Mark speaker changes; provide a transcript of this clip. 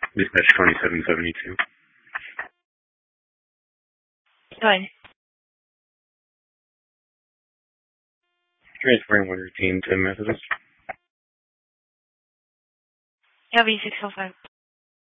Speaker 1: Dispatch 2772.
Speaker 2: Go ahead.
Speaker 1: Transferring one routine to Methodist.
Speaker 2: LV 605.